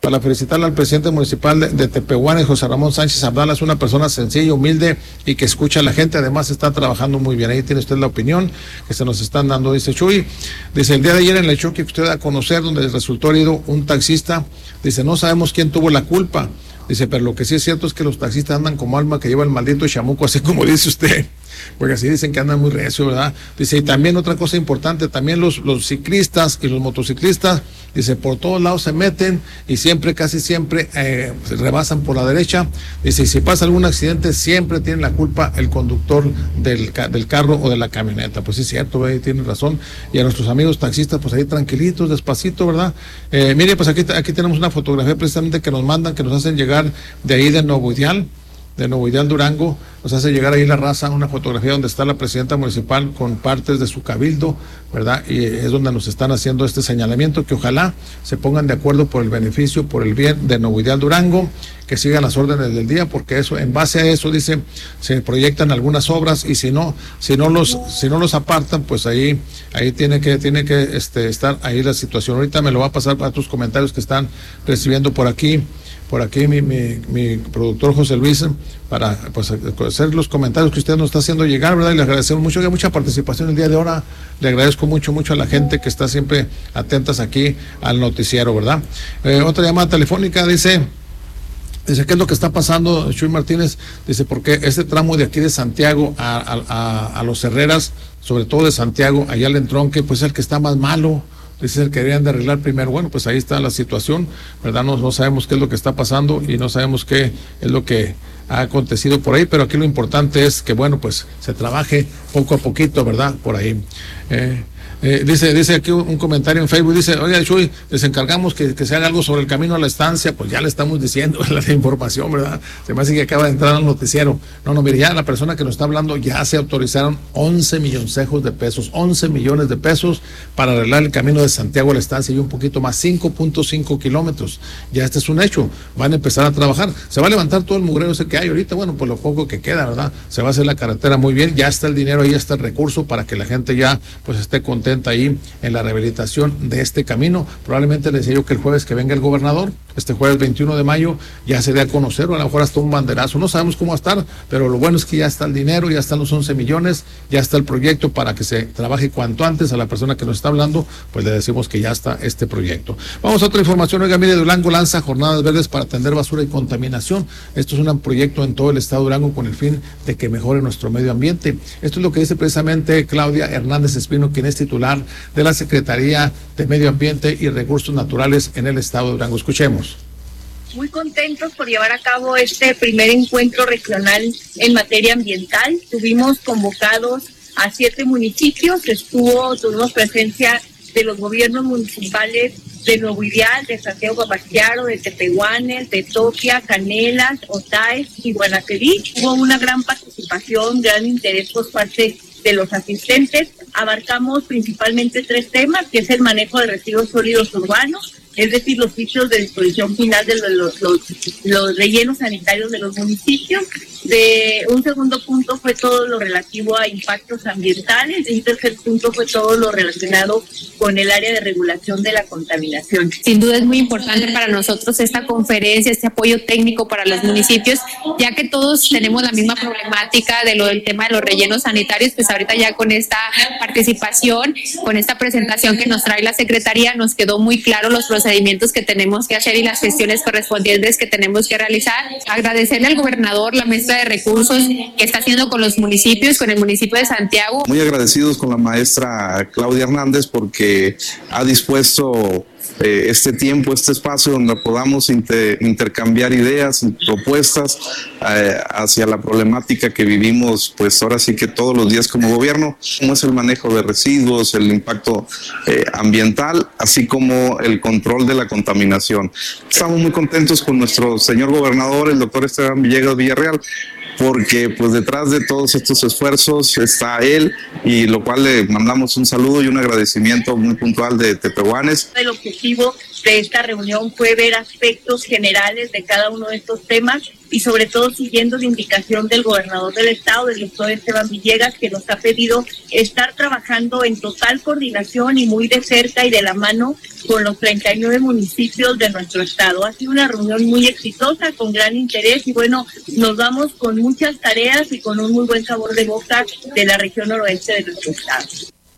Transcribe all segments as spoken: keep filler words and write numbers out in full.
para felicitarle al presidente municipal de, de Tepehuanes, José Ramón Sánchez Abdala. Es una persona sencilla, humilde y que escucha a la gente, además está trabajando muy bien. Ahí tiene usted la opinión que se nos están dando, dice Chuy. Dice, el día de ayer en el choque que usted da a conocer, donde resultó herido un taxista, dice, no sabemos quién tuvo la culpa. Dice, pero lo que sí es cierto es que los taxistas andan como alma que lleva el maldito chamuco, así como dice usted, porque así dicen que andan muy recio, ¿verdad? Dice, y también otra cosa importante, también los, los ciclistas y los motociclistas, dice, por todos lados se meten y siempre, casi siempre, eh, rebasan por la derecha. Dice, y si pasa algún accidente, siempre tiene la culpa el conductor del, del carro o de la camioneta. Pues sí es cierto, ahí tiene razón. Y a nuestros amigos taxistas, pues ahí tranquilitos, despacito, ¿verdad? Eh, mire, pues aquí, aquí tenemos una fotografía precisamente que nos mandan, que nos hacen llegar de ahí de Nuevo Ideal, de Nuevo Ideal Durango, nos hace llegar ahí la raza una fotografía donde está la presidenta municipal con partes de su cabildo, ¿verdad? Y es donde nos están haciendo este señalamiento, que ojalá se pongan de acuerdo por el beneficio, por el bien de Nuevo Ideal Durango, que sigan las órdenes del día, porque eso, en base a eso, dice, se proyectan algunas obras, y si no, si no los, si no los apartan, pues ahí, ahí tiene que, tiene que este, estar ahí la situación. Ahorita me lo va a pasar para tus comentarios que están recibiendo por aquí. Por aquí mi, mi, mi productor José Luis, para pues hacer los comentarios que usted nos está haciendo llegar, ¿verdad? Y le agradecemos mucho, que hay mucha participación el día de ahora. Le agradezco mucho, mucho a la gente que está siempre atentas aquí al noticiero, ¿verdad? Eh, otra llamada telefónica, dice, dice, ¿qué es lo que está pasando, Chuy Martínez? Dice, porque este tramo de aquí de Santiago a, a, a, a Los Herreras, sobre todo de Santiago, allá al entronque, pues es el que está más malo. Ese es el que deberían de arreglar primero. Bueno, pues ahí está la situación, ¿verdad? No, no sabemos qué es lo que está pasando y no sabemos qué es lo que ha acontecido por ahí, pero aquí lo importante es que, bueno, pues se trabaje poco a poquito, ¿verdad? Por ahí. Eh, Eh, dice, dice aquí un, un comentario en Facebook, dice, oiga, Chuy, les encargamos que, que se haga algo sobre el camino a la estancia. Pues ya le estamos diciendo la, la información, ¿verdad? Se me hace que acaba de entrar al noticiero. No, no, mire, ya la persona que nos está hablando, ya se autorizaron once milloncejos de pesos, once millones de pesos para arreglar el camino de Santiago a la estancia y un poquito más, cinco punto cinco kilómetros. Ya este es un hecho, van a empezar a trabajar. Se va a levantar todo el mugrero ese que hay ahorita, bueno, pues lo poco que queda, ¿verdad? Se va a hacer la carretera muy bien, ya está el dinero, ahí está el recurso para que la gente ya pues esté contenta ahí en la rehabilitación de este camino. Probablemente les decía yo que el jueves que venga el gobernador, este jueves veintiuno de mayo, ya se dé a conocer, o a lo mejor hasta un banderazo, no sabemos cómo va a estar, pero lo bueno es que ya está el dinero, ya están los once millones, ya está el proyecto para que se trabaje cuanto antes. A la persona que nos está hablando, pues le decimos que ya está este proyecto. Vamos a otra información. Oiga, mire, Durango lanza jornadas verdes para atender basura y contaminación. Esto es un proyecto en todo el estado de Durango con el fin de que mejore nuestro medio ambiente. Esto es lo que dice precisamente Claudia Hernández Espino, quien es titular de la Secretaría de Medio Ambiente y Recursos Naturales en el estado de Durango. Escuchemos. Muy contentos por llevar a cabo este primer encuentro regional en materia ambiental. Tuvimos convocados a siete municipios, estuvo, tuvimos presencia de los gobiernos municipales de Nuevo Ideal, de Santiago Babastiaro, de Tepehuanes, de Toquia, Canelas, Otaes y Guanaceví. Hubo una gran participación, gran interés por parte de los asistentes. Abarcamos principalmente tres temas, que es el manejo de residuos sólidos urbanos, es decir, los sitios de disposición final de los, los, los, los rellenos sanitarios de los municipios. De un segundo punto fue todo lo relativo a impactos ambientales, y un tercer punto fue todo lo relacionado con el área de regulación de la contaminación. Sin duda es muy importante para nosotros esta conferencia, este apoyo técnico para los municipios, ya que todos tenemos la misma problemática de lo del tema de los rellenos sanitarios. Pues ahorita ya con esta participación, con esta presentación que nos trae la Secretaría, nos quedó muy claro los procedimientos que tenemos que hacer y las gestiones correspondientes que tenemos que realizar. Agradecerle al gobernador la mezcla de recursos que está haciendo con los municipios, con el municipio de Santiago. Muy agradecidos con la maestra Claudia Hernández porque ha dispuesto eh, este tiempo, este espacio donde podamos inter, intercambiar ideas, propuestas eh, hacia la problemática que vivimos, pues ahora sí que todos los días como gobierno, como es el manejo de residuos, el impacto eh, ambiental, así como el control de la contaminación. Estamos muy contentos con nuestro señor gobernador, el doctor Esteban Villegas Villarreal, porque pues detrás de todos estos esfuerzos está él, y lo cual le mandamos un saludo y un agradecimiento muy puntual de Tepehuanes. El objetivo de esta reunión fue ver aspectos generales de cada uno de estos temas y sobre todo siguiendo la indicación del gobernador del estado, del doctor Esteban Villegas, que nos ha pedido estar trabajando en total coordinación y muy de cerca y de la mano con los treinta y nueve municipios de nuestro estado. Ha sido una reunión muy exitosa, con gran interés y bueno, nos vamos con muchas tareas y con un muy buen sabor de boca de la región noroeste de nuestro estado.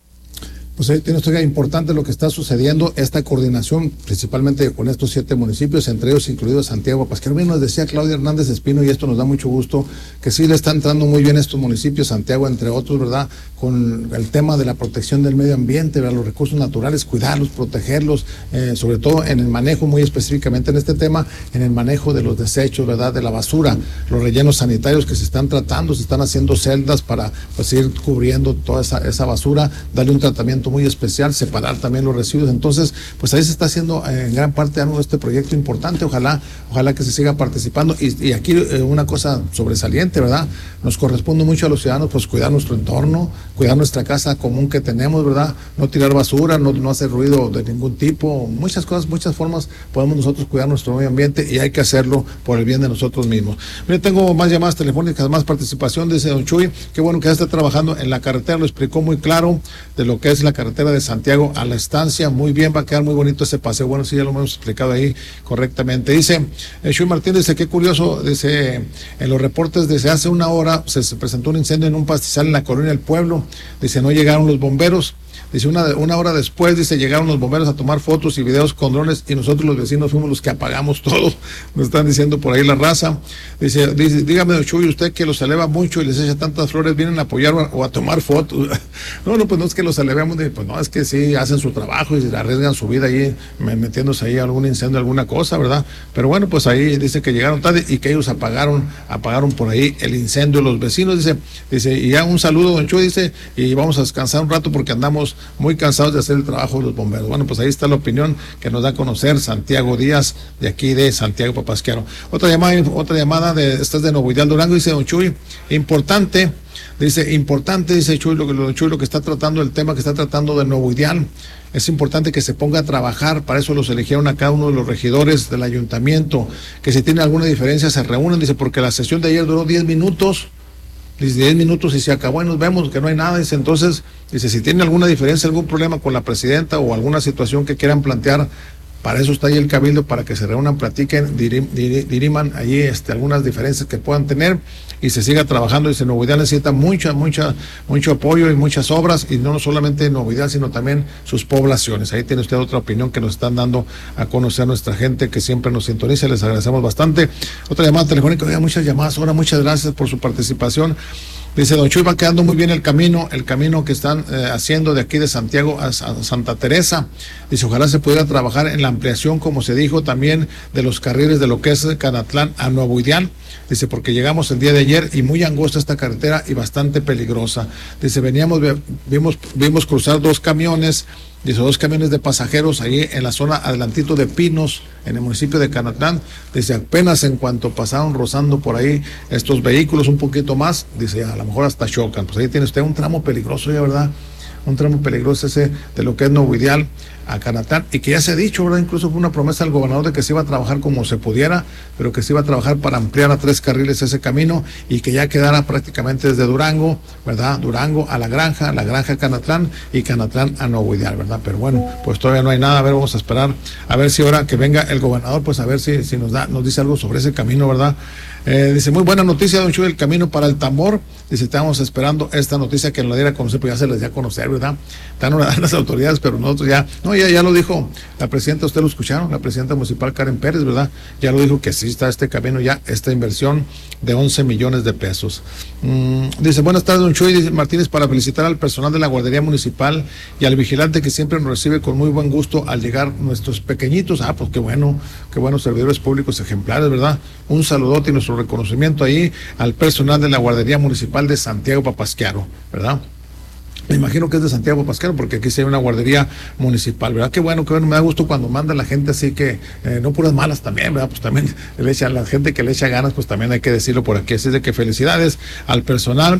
Pues ahí tiene usted importante lo que está sucediendo, esta coordinación principalmente con estos siete municipios, entre ellos incluido Santiago Papasquiaro. Bien nos decía Claudia Hernández Espino, y esto nos da mucho gusto, que sí le está entrando muy bien estos municipios, Santiago entre otros, ¿verdad? Con el tema de la protección del medio ambiente, ¿verdad? Los recursos naturales, cuidarlos, protegerlos, eh, sobre todo en el manejo, muy específicamente en este tema, en el manejo de los desechos, ¿verdad? De la basura, los rellenos sanitarios que se están tratando, se están haciendo celdas para pues ir cubriendo toda esa, esa basura, darle un tratamiento muy especial, separar también los residuos. Entonces, pues ahí se está haciendo eh, en gran parte algo de este proyecto importante. Ojalá, ojalá que se siga participando. Y, y aquí eh, una cosa sobresaliente, ¿verdad? Nos corresponde mucho a los ciudadanos, pues cuidar nuestro entorno, cuidar nuestra casa común que tenemos, ¿verdad? No tirar basura, no, no hacer ruido de ningún tipo. Muchas cosas, muchas formas podemos nosotros cuidar nuestro medio ambiente y hay que hacerlo por el bien de nosotros mismos. Mire, tengo más llamadas telefónicas, más participación, dice don Chuy. Qué bueno que ya está trabajando en la carretera, lo explicó muy claro de lo que es la carretera de Santiago a la estancia. Muy bien, va a quedar muy bonito ese paseo. Bueno, sí, ya lo hemos explicado ahí correctamente. Dice eh, Chuy Martínez, dice, qué curioso, dice, en los reportes desde hace una hora se, se presentó un incendio en un pastizal en la colonia del Pueblo. Dice, no llegaron los bomberos. Dice, una, una hora después, dice, llegaron los bomberos a tomar fotos y videos con drones y nosotros los vecinos fuimos los que apagamos todo. Nos están diciendo por ahí la raza. Dice, dice dígame, don Chuy, usted que los eleva mucho y les echa tantas flores, ¿vienen a apoyar o a tomar fotos? No, no, pues no es que los elevemos, pues no, es que sí, hacen su trabajo y arriesgan su vida ahí, metiéndose ahí a algún incendio, alguna cosa, ¿verdad? Pero bueno, pues ahí dice que llegaron tarde y que ellos apagaron, apagaron por ahí el incendio. Los vecinos, dice, dice, y ya un saludo, don Chuy, dice, y vamos a descansar un rato porque andamos muy cansados de hacer el trabajo de los bomberos. Bueno, pues ahí está la opinión que nos da a conocer Santiago Díaz, de aquí de Santiago Papasquiaro. Otra llamada, otra llamada de, esta es de Nuevo Hidalgo Durango, dice don Chuy, importante, dice, importante, dice Chuy, lo que, lo, Chuy, lo que está tratando, el tema que está tratando de Nuevo Ideal, es importante que se ponga a trabajar, para eso los eligieron a cada uno de los regidores del ayuntamiento, que si tienen alguna diferencia se reúnen, dice, porque la sesión de ayer duró diez minutos, dice diez minutos y se acabó y nos vemos que no hay nada. Dice, entonces, dice, si tienen alguna diferencia, algún problema con la presidenta o alguna situación que quieran plantear, para eso está ahí el cabildo, para que se reúnan, platiquen, dirim, dir, diriman allí este, algunas diferencias que puedan tener y se siga trabajando. Dice, Nuevo Ideal necesita mucha, mucha, mucho apoyo y muchas obras, y no solamente Nuevo Ideal, sino también sus poblaciones. Ahí tiene usted otra opinión que nos están dando a conocer nuestra gente que siempre nos sintoniza, les agradecemos bastante. Otra llamada telefónica, oiga, muchas llamadas ahora, muchas gracias por su participación. Dice, don Chuy, va quedando muy bien el camino, el camino que están eh, haciendo de aquí de Santiago a, a Santa Teresa. Dice, ojalá se pudiera trabajar en la ampliación, como se dijo, también de los carriles de lo que es Canatlán a Nuevo Ideal. Dice, porque llegamos el día de ayer y muy angosta esta carretera y bastante peligrosa. Dice, veníamos, vimos, vimos cruzar dos camiones, dice, dos camiones de pasajeros ahí en la zona adelantito de Pinos, en el municipio de Canatlán. Dice, apenas en cuanto pasaron rozando por ahí estos vehículos un poquito más, dice, a lo mejor hasta chocan. Pues ahí tiene usted un tramo peligroso, ya, ¿verdad? Un tramo peligroso ese de lo que es Nuevo Ideal a Canatlán, y que ya se ha dicho, ¿verdad? Incluso fue una promesa del gobernador de que se iba a trabajar como se pudiera, pero que se iba a trabajar para ampliar a tres carriles ese camino y que ya quedara prácticamente desde Durango, ¿verdad? Durango a La Granja, La Granja a Canatlán y Canatlán a Nuevo Ideal, ¿verdad? Pero bueno, pues todavía no hay nada. A ver, vamos a esperar a ver si ahora que venga el gobernador, pues a ver si, si nos da, nos dice algo sobre ese camino, ¿verdad? Eh, dice, muy buena noticia, don Chuy, el camino para el Tambor. Dice, estamos esperando esta noticia que nos la diera a conocer, pues ya se les dio a conocer, ¿verdad? Están las autoridades, pero nosotros ya, no, ya, ya lo dijo la presidenta, usted lo escucharon, la presidenta municipal Karen Pérez, ¿verdad? Ya lo dijo que sí está este camino ya, esta inversión de once millones de pesos. Mm, dice, buenas tardes, don Chuy, dice Martínez, para felicitar al personal de la guardería municipal y al vigilante que siempre nos recibe con muy buen gusto al llegar nuestros pequeñitos. Ah, pues qué bueno, qué buenos servidores públicos ejemplares, ¿verdad? Un saludote y nuestro reconocimiento ahí al personal de la guardería municipal de Santiago Papasquiaro, ¿verdad? Me imagino que es de Santiago Papasquiaro, porque aquí sí hay una guardería municipal, ¿verdad? Qué bueno, qué bueno, me da gusto cuando manda la gente así que, eh, no puras malas también, ¿verdad? Pues también le echa, la gente que le echa ganas, pues también hay que decirlo por aquí. Así de que felicidades al personal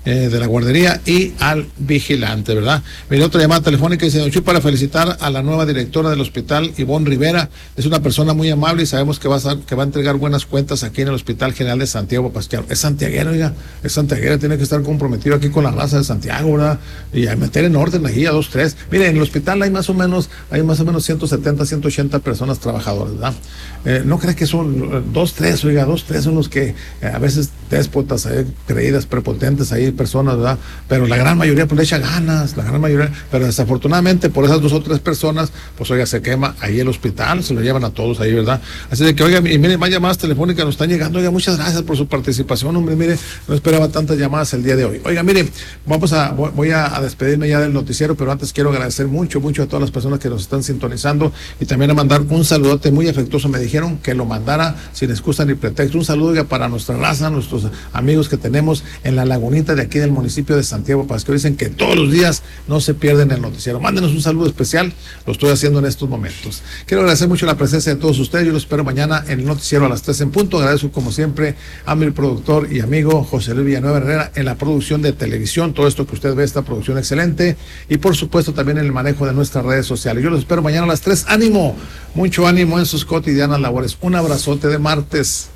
eh, de la guardería y al vigilante, ¿verdad? Mire, otra llamada telefónica dice: don Chuy, para felicitar a la nueva directora del hospital, Ivonne Rivera. Es una persona muy amable y sabemos que va a, que va a entregar buenas cuentas aquí en el Hospital General de Santiago Pasquero. Es santiaguero, oiga, es santiaguero, tiene que estar comprometido aquí con la raza de Santiago, ¿verdad? Y a meter en orden aquí a dos, tres. Mire, en el hospital hay más o menos, hay más o menos ciento setenta, ciento ochenta personas trabajadoras, ¿verdad? Eh, no crees que son dos, tres, oiga, dos, tres son los que eh, a veces déspotas, eh, creídas, prepotentes ahí, personas, ¿verdad? Pero la gran mayoría pues le echa ganas, la gran mayoría, pero desafortunadamente por esas dos o tres personas, pues oiga, se quema ahí el hospital, se lo llevan a todos ahí, ¿verdad? Así de que, oiga, y miren, más llamadas telefónicas nos están llegando, oiga, muchas gracias por su participación, hombre, mire, no esperaba tantas llamadas el día de hoy. Oiga, mire, vamos a, voy a, a despedirme ya del noticiero, pero antes quiero agradecer mucho, mucho a todas las personas que nos están sintonizando y también a mandar un saludote muy afectuoso. Me dijeron que lo mandara sin excusa ni pretexto. Un saludo, oiga, para nuestra raza, nuestros amigos que tenemos en la lagunita de aquí del municipio de Santiago Pasquero. Dicen que todos los días no se pierden el noticiero. Mándenos un saludo especial, lo estoy haciendo en estos momentos. Quiero agradecer mucho la presencia de todos ustedes. Yo los espero mañana en el noticiero a las tres en punto. Agradezco como siempre a mi productor y amigo José Luis Villanueva Herrera en la producción de televisión, todo esto que usted ve, esta producción excelente, y por supuesto también en el manejo de nuestras redes sociales. Yo los espero mañana a las tres. ¡Ánimo! Mucho ánimo en sus cotidianas labores. Un abrazote de martes.